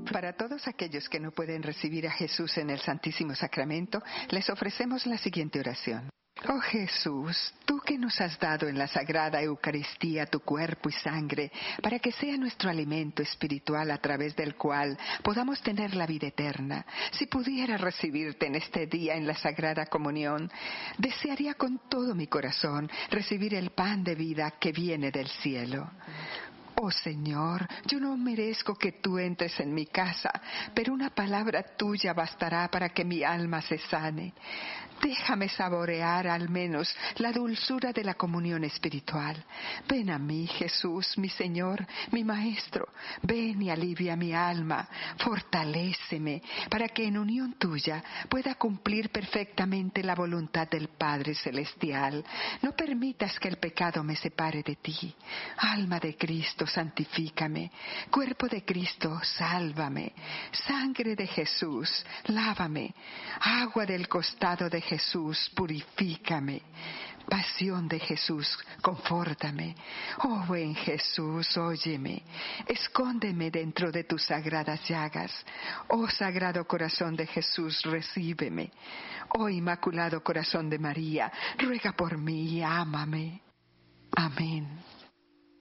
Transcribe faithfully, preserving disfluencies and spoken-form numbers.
Para todos aquellos que no pueden recibir a Jesús en el Santísimo Sacramento, les ofrecemos la siguiente oración. Oh Jesús, tú que nos has dado en la Sagrada Eucaristía tu cuerpo y sangre, para que sea nuestro alimento espiritual a través del cual podamos tener la vida eterna, si pudiera recibirte en este día en la Sagrada Comunión, desearía con todo mi corazón recibir el pan de vida que viene del cielo. Oh Señor, yo no merezco que tú entres en mi casa, pero una palabra tuya bastará para que mi alma se sane. Déjame saborear al menos la dulzura de la comunión espiritual. Ven a mí, Jesús, mi Señor, mi Maestro. Ven y alivia mi alma, fortaléceme, para que en unión tuya pueda cumplir perfectamente la voluntad del Padre Celestial. No permitas que el pecado me separe de ti. Alma de Cristo, santifícame. Cuerpo de Cristo, sálvame. Sangre de Jesús, lávame. Agua del costado de Jesús, purifícame. Pasión de Jesús, confórtame. Oh buen Jesús, óyeme. Escóndeme dentro de tus sagradas llagas. Oh Sagrado Corazón de Jesús, recíbeme. Oh Inmaculado Corazón de María, ruega por mí y ámame. Amén.